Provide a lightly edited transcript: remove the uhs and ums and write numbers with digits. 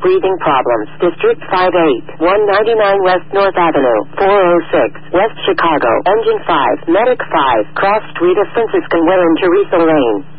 breathing problems. District 58, 199 West North Avenue, 406, West Chicago. Engine 5, Medic 5, Cross Street of Franciscan Way in Teresa Lane.